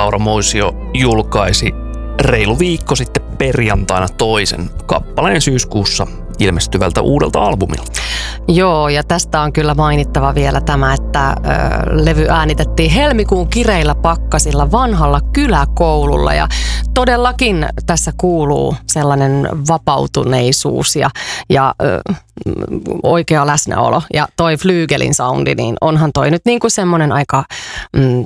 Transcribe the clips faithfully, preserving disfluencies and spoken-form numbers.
Laura Moisio julkaisi reilu viikko sitten perjantaina toisen kappaleen syyskuussa ilmestyvältä uudelta albumilta. Joo, ja tästä on kyllä mainittava vielä tämä, että ö, levy äänitettiin helmikuun kireillä pakkasilla vanhalla kyläkoululla. Ja todellakin tässä kuuluu sellainen vapautuneisuus ja, ja ö, oikea läsnäolo. Ja toi flyygelin soundi, niin onhan toi nyt niinku semmoinen aika... Mm,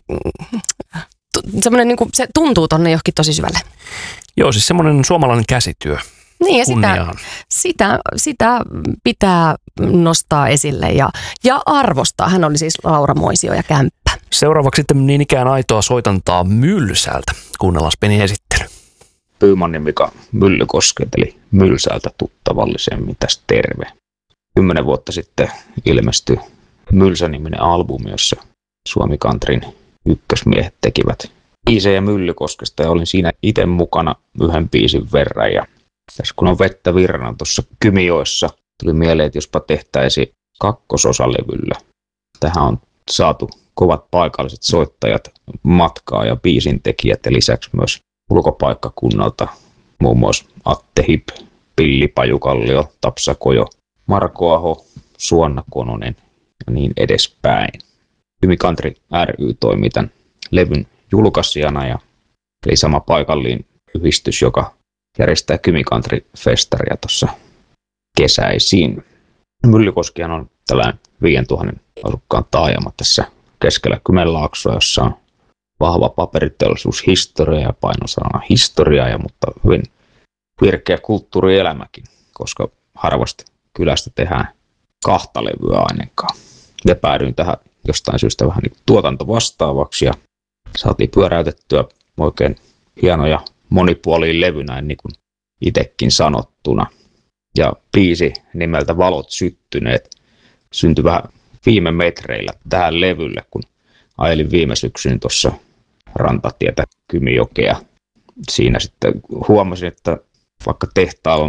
semmoinen niinku, se tuntuu tonne johonkin tosi syvälle. Joo, siis semmoinen suomalainen käsityö. Niin ja sitä, sitä, sitä pitää nostaa esille ja, ja arvostaa. Hän oli siis Laura Moisio ja Kämppä. Seuraavaksi sitten niin ikään aitoa soitantaa Mylsältä. Kuunnellaan pieni esittely. Pyymanni Mika Myllykosket, eli Mylsältä tuttavallisemmin tässä terve. Kymmenen vuotta sitten ilmestyi Mylsä-niminen albumi, jossa Suomi Countryn ykkösmiehet tekivät biisejä Myllykoskesta ja olin siinä itse mukana yhden biisin verran. Ja tässä kun on vettä virrana tuossa Kymijoessa, tuli mieleen, että jospa tehtäisiin kakkososa-levyllä. Tähän on saatu kovat paikalliset soittajat matkaa ja biisin tekijät ja lisäksi myös ulkopaikkakunnalta muun muassa Atte Hip, Pilli Pajukallio, Tapsa Kojo, Marko Aho, Suonna Kononen ja niin edespäin. Kymi Country ry toimii tämän levyn julkaisijana ja eli sama paikallinen yhdistys, joka järjestää Kymi Country-festaria tuossa kesäisin. Myllykoskihan on tällainen viisituhatta asukkaan taajama tässä keskellä Kymenlaaksoa, jossa on vahva paperiteollisuushistoria ja painosana historiaa, ja, mutta hyvin virkeä kulttuurielämäkin, koska harvasti kylästä tehdään kahta levyä ainakaan. Ja päädyin tähän jostain syystä vähän niin tuotantovastaavaksi ja saatiin pyöräytettyä oikein hienoja monipuolinen levy näin niin kuin itsekin sanottuna. Ja biisi nimeltä Valot syttyneet syntyi vähän viime metreillä tähän levylle, kun ajelin viime syksyn tuossa rantatietä Kymijokea. Siinä sitten huomasin, että vaikka tehtaalla on